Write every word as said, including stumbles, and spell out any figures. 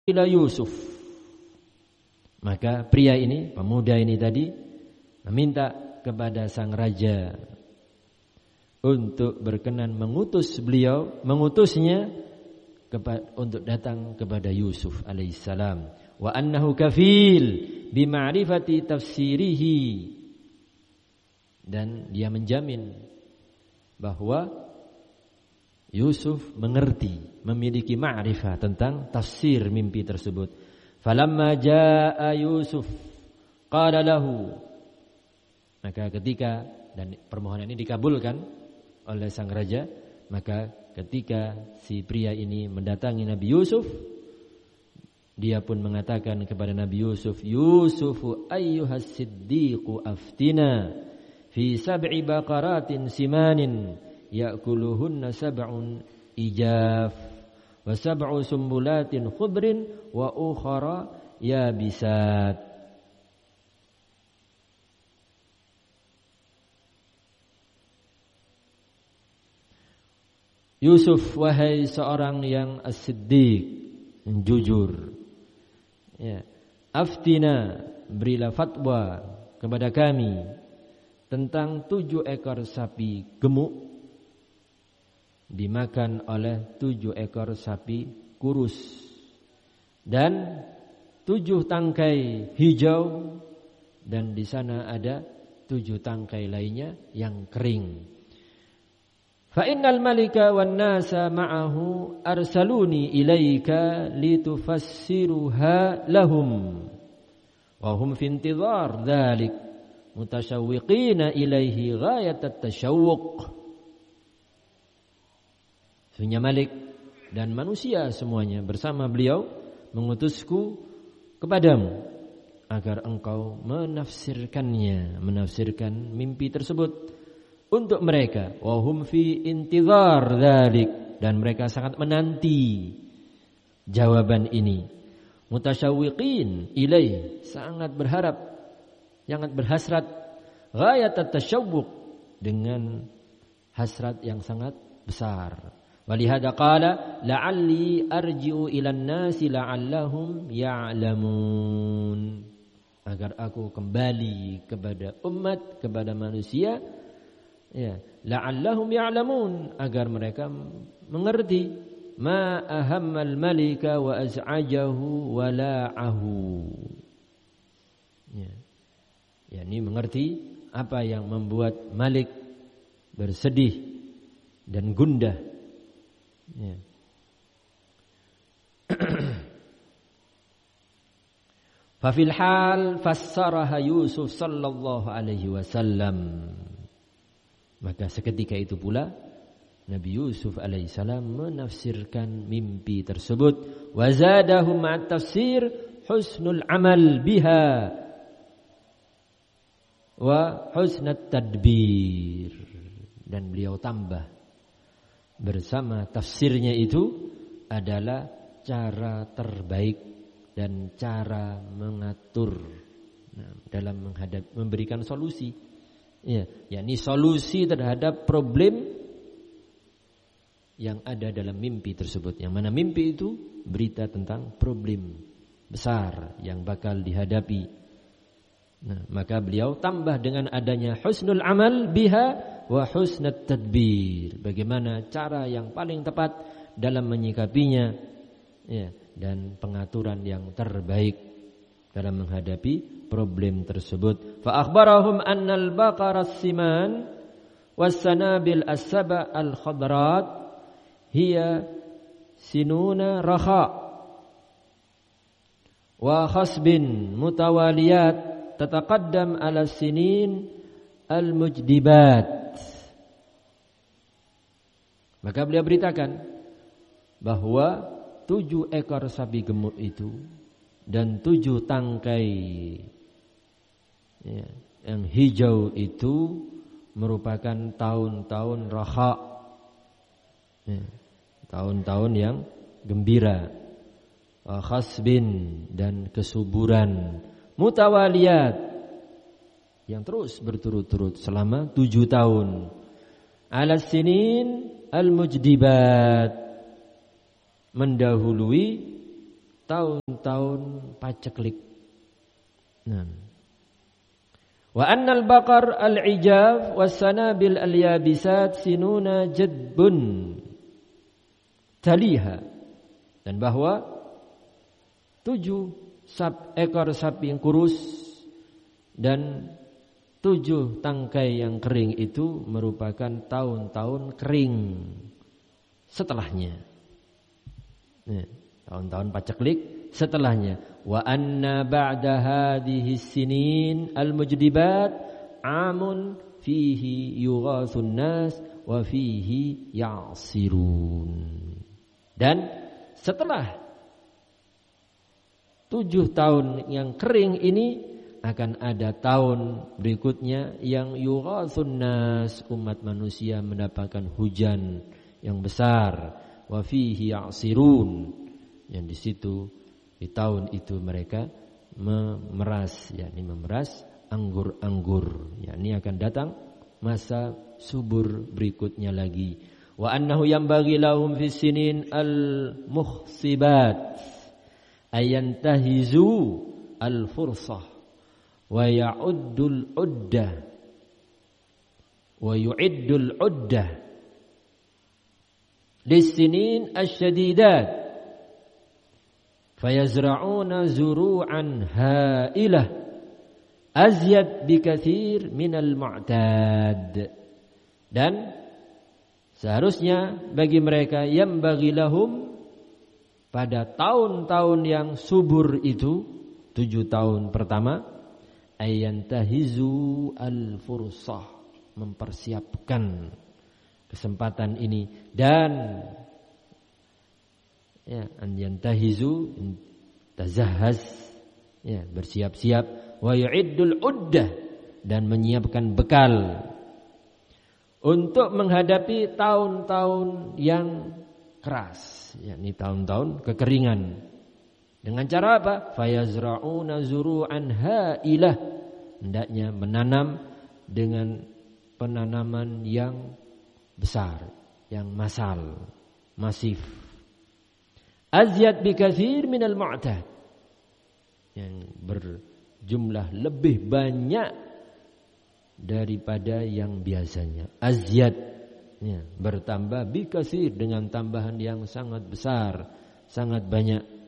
ila Yusuf. Maka pria ini, pemuda ini tadi meminta kepada sang raja untuk berkenan mengutus beliau, mengutusnya kepa- untuk datang kepada Yusuf alaihissalam. Wa annahu kafil bima'rifati tafsirihi, dan dia menjamin bahwa Yusuf mengerti, memiliki ma'rifah tentang tafsir mimpi tersebut. Falamma jaa Yusuf qala lahu, maka ketika, dan permohonan ini dikabulkan oleh sang raja, maka ketika si pria ini mendatangi Nabi Yusuf, dia pun mengatakan kepada Nabi Yusuf, Yusufu ayyuhas siddiqu aftina fi sab'i baqaratin simanin ya'kuluhunna sab'un ijaf wa sab'u sumbulatin khudrin wa ukhara yabisat. Yusuf, wahai seorang yang as-siddiq, yang jujur, ya, aftina, berilah fatwa kepada kami tentang tujuh ekor sapi gemuk dimakan oleh tujuh ekor sapi kurus dan tujuh tangkai hijau, dan di sana ada tujuh tangkai lainnya yang kering. Fa innal malika wan nasa ma'ahu arsaluni ilaika litufassiruha lahum wa hum fi intidhar dzalik mutashawwiqina ilaihi ghayat at-tashawwuq. Sesungguhnya Malik dan manusia semuanya bersama beliau mengutusku kepadamu agar engkau menafsirkannya, menafsirkan mimpi tersebut untuk mereka. Wa hum fi intidhar dzalik, dan mereka sangat menanti jawaban ini. Mutasyawwiqin ilaih, sangat berharap, sangat berhasrat, ghayat at-tasyawwuq, dengan hasrat yang sangat besar. Walihada qala la'alli arji'u ilan nasi la'allahum ya'lamun, agar aku kembali kepada umat, kepada manusia, ya, la'allahum ya'lamun, agar mereka mengerti ma ahammal malika wa az'ajahu wa la'ahu, ya, yakni mengerti apa yang membuat Malik bersedih dan gundah, ya. Fafil hal fassaraha Yusuf sallallahu alaihi wasallam, maka seketika itu pula Nabi Yusuf alaihissalam menafsirkan mimpi tersebut. Wa zadahu ma'at tafsir husnul amal biha wa husnat tadbir, dan beliau tambah bersama tafsirnya itu adalah cara terbaik dan cara mengatur, nah, dalam menghadap, memberikan solusi, ya, yakni solusi terhadap problem yang ada dalam mimpi tersebut. Yang mana mimpi itu berita tentang problem besar yang bakal dihadapi. Nah, maka beliau tambah dengan adanya husnul amal biha wa husnat tadbir, bagaimana cara yang paling tepat dalam menyikapinya, ya, dan pengaturan yang terbaik dalam menghadapi problem tersebut. Fa akhbarahum annal baqara as-siman was-sanabil as-saba al-khadrat hiya sinuna rakha wa khasbin mutawaliyat tataqaddam ala sinin al-mujdibat. Maka beliau beritakan bahwa tujuh ekor sapi gemuk itu dan tujuh tangkai, ya, yang hijau itu merupakan tahun-tahun raha, ya, tahun-tahun yang gembira, khasbin, dan kesuburan, mutawaliyat, yang terus berturut-turut selama tujuh tahun, ala sinin al-mujdibat, mendahului tahun-tahun paceklik. Nah. Wa annal baqar al-ijaf was-sanabil al-yabisat sinuna jadbun taliha. Dan bahwa tujuh sab, ekor sapi yang kurus dan tujuh tangkai yang kering itu merupakan tahun-tahun kering setelahnya. Nah, tahun-tahun paceklik setelahnya. Wa anna ba'da hadhihi sinin al-mujdibat amun fihi yughathun nas wa fihi ya'sirun. Dan setelah tujuh tahun yang kering ini akan ada tahun berikutnya yang yughathun nas, umat manusia mendapatkan hujan yang besar, wa fihi ya'sirun, yang di situ di tahun itu mereka memeras, yakni memeras anggur-anggur, yakni akan datang masa subur berikutnya lagi. Wa annahu yanbaghi lahum fis sinin al-mukhsibat ayantahizu al-fursah wa ya'uddul uddah wa yu'iddul uddah lis-sinin asy-syadidat fayazra'una zuru'an ha'ilah azyad bikatsir minal mu'tad. Dan seharusnya bagi mereka yang bagi lahum pada tahun-tahun yang subur itu, tujuh tahun pertama, ayantahizu al-fursah, mempersiapkan kesempatan ini, dan ya, an yantahizu tazahhaz, ya, bersiap-siap, wa yu'iddul uddah, dan menyiapkan bekal untuk menghadapi tahun-tahun yang keras, yakni tahun-tahun kekeringan. Dengan cara apa? Fayazra'una zuru'an ha'ilah, hendaknya menanam dengan penanaman yang besar, yang massal, masif. Azyad bikatsir minal mu'tad, yang berjumlah lebih banyak daripada yang biasanya. Azyad, ya, bertambah, bikatsir dengan tambahan yang sangat besar, sangat banyak.